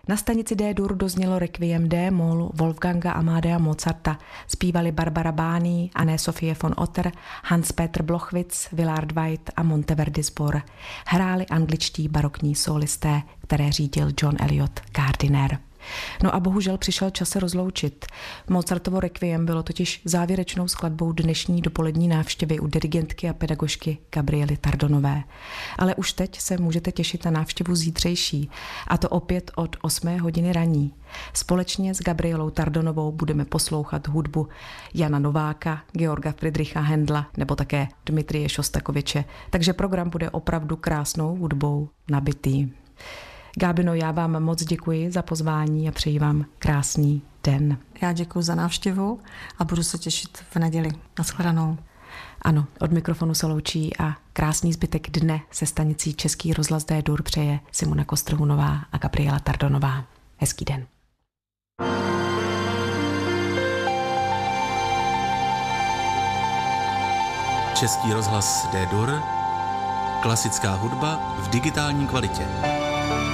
Na stanici D-dur doznělo Requiem D-moll Wolfganga Amadea Mozarta. Zpívali Barbara Bány, Anne Sophie von Otter, Hans-Peter Blochwitz, Willard White a Monteverdi Sbor. Hráli angličtí barokní solisté, které řídil John Eliot Gardiner. No a bohužel přišel čas se rozloučit. Mozartovo Requiem bylo totiž závěrečnou skladbou dnešní dopolední návštěvy u dirigentky a pedagožky Gabriely Tardonové. Ale už teď se můžete těšit na návštěvu zítřejší, a to opět od 8 hodiny raní. Společně s Gabrielou Tardonovou budeme poslouchat hudbu Jana Nováka, Georga Friedricha Händla nebo také Dmitrije Šostakoviče. Takže program bude opravdu krásnou hudbou nabitý. Gábino, já vám moc děkuji za pozvání a přeji vám krásný den. Já děkuji za návštěvu a budu se těšit v neděli. Naschledanou. Ano, od mikrofonu se loučí a krásný zbytek dne se stanicí Český rozhlas D-dur přeje Simona Kostrhunová a Gabriela Tardonová. Hezký den. Český rozhlas D-dur, klasická hudba v digitální kvalitě.